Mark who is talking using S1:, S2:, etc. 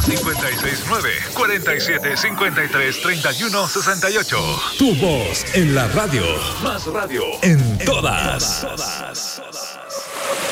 S1: Más 569-4753-3168.
S2: Tu voz en la radio.
S1: Más radio.
S2: En todas.